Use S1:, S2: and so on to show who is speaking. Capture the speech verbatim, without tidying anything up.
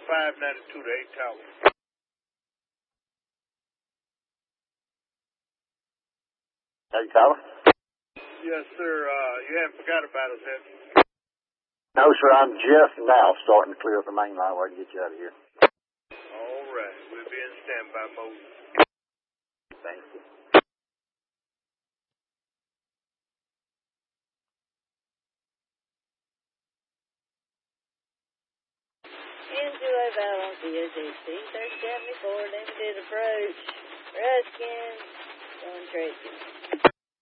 S1: five ninety-two to eight Tower.
S2: Hey, Tyler?
S1: Yes, sir. Uh, you haven't forgot about us, have you?
S2: No, sir. I'm just now starting to clear up the main line where I can get you out of here.
S1: All right. We'll be in standby mode.
S2: Thank you.
S3: Enjoy Valencia, sixteen seventy-four, limited approach. Ruskin, going Tracy.